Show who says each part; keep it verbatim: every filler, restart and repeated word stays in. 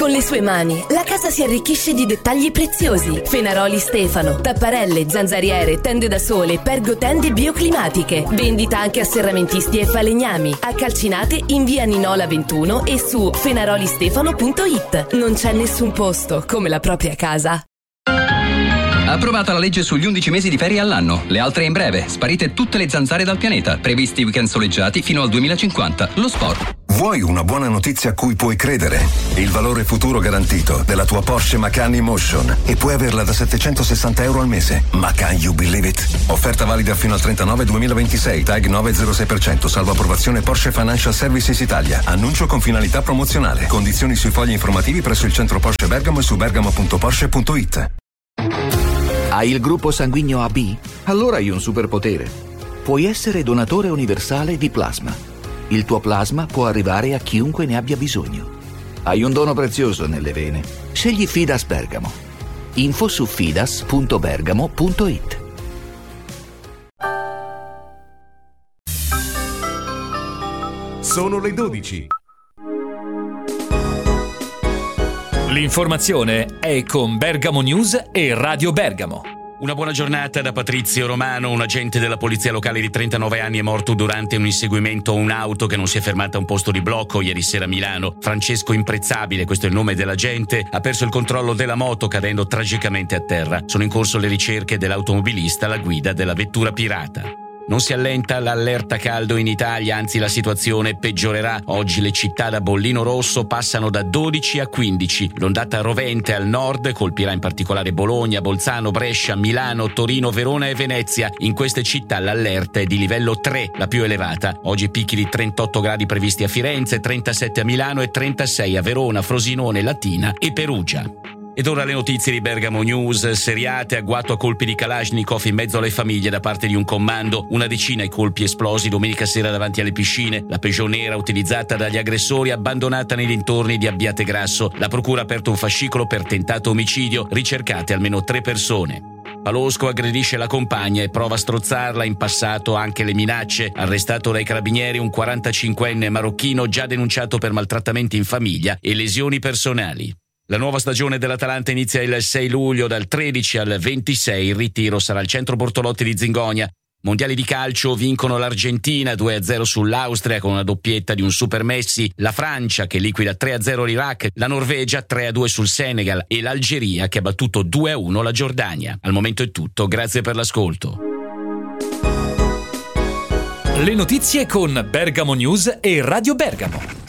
Speaker 1: Con le sue mani la casa si arricchisce di dettagli preziosi. Fenaroli Stefano, tapparelle, zanzariere, tende da sole, pergotende bioclimatiche. Vendita anche a serramentisti e falegnami. A Calcinate in via Ninola ventuno e su fenarolistefano punto it. Non c'è nessun posto come la propria casa.
Speaker 2: Approvata la legge sugli undici mesi di ferie all'anno. Le altre in breve. Sparite tutte le zanzare dal pianeta. Previsti weekend soleggiati fino al duemilacinquanta. Lo sport.
Speaker 3: Vuoi una buona notizia a cui puoi credere? Il valore futuro garantito della tua Porsche Macan E-Motion, e puoi averla da settecentosessanta euro al mese. Macan, you believe it? Offerta valida fino al trentanove duemilaventisei. Tag nove zero sei per cento. Salvo approvazione Porsche Financial Services Italia. Annuncio con finalità promozionale. Condizioni sui fogli informativi presso il centro Porsche Bergamo e su bergamo punto porsche punto it.
Speaker 4: Hai il gruppo sanguigno A B? Allora hai un superpotere. Puoi essere donatore universale di plasma. Il tuo plasma può arrivare a chiunque ne abbia bisogno. Hai un dono prezioso nelle vene. Scegli Fidas Bergamo. Info su fidas punto bergamo punto it.
Speaker 5: Sono le dodici.
Speaker 6: L'informazione è con Bergamo News e Radio Bergamo.
Speaker 7: Una buona giornata da Patrizio Romano. Un agente della polizia locale di trentanove anni è morto durante un inseguimento a un'auto che non si è fermata a un posto di blocco ieri sera a Milano. Francesco Imprezzabile, questo è il nome dell'agente, ha perso il controllo della moto cadendo tragicamente a terra. Sono in corso le ricerche dell'automobilista alla guida della vettura pirata. Non si allenta l'allerta caldo in Italia, anzi la situazione peggiorerà. Oggi le città da bollino rosso passano da dodici a quindici. L'ondata rovente al nord colpirà in particolare Bologna, Bolzano, Brescia, Milano, Torino, Verona e Venezia. In queste città l'allerta è di livello tre, la più elevata. Oggi picchi di trentotto gradi previsti a Firenze, trentasette a Milano e trentasei a Verona, Frosinone, Latina e Perugia. Ed ora le notizie di Bergamo News. Seriate, agguato a colpi di Kalashnikov in mezzo alle famiglie da parte di un comando. Una decina i colpi esplosi domenica sera davanti alle piscine. La Peugeot nera utilizzata dagli aggressori abbandonata nei dintorni di Abbiategrasso. La procura ha aperto un fascicolo per tentato omicidio. Ricercate almeno tre persone. Palosco aggredisce la compagna e prova a strozzarla, in passato anche le minacce. Arrestato dai carabinieri un quarantacinquenne marocchino già denunciato per maltrattamenti in famiglia e lesioni personali. La nuova stagione dell'Atalanta inizia il sei luglio, dal tredici al ventisei. Il ritiro sarà al centro Bortolotti di Zingonia. Mondiali di calcio, vincono l'Argentina due a zero sull'Austria con una doppietta di un Super Messi, la Francia che liquida tre a zero l'Iraq, la Norvegia tre a due sul Senegal e l'Algeria che ha battuto due a uno la Giordania. Al momento è tutto, grazie per l'ascolto.
Speaker 6: Le notizie con Bergamo News e Radio Bergamo.